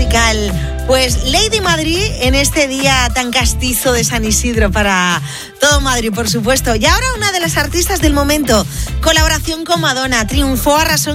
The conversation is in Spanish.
musical. Pues Lady Madrid en este día tan castizo de San Isidro para todo Madrid, por supuesto. Y ahora una de las artistas del momento, colaboración con Madonna, triunfó, arrasó